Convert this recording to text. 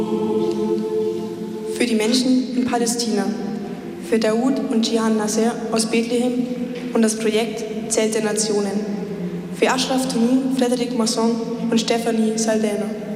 Für die Menschen in Palästina, für Daoud und Jihan Nasser aus Bethlehem und das Projekt Zelt der Nationen, für Ashraf Tunu, Frédéric Masson und Stephanie Saldana.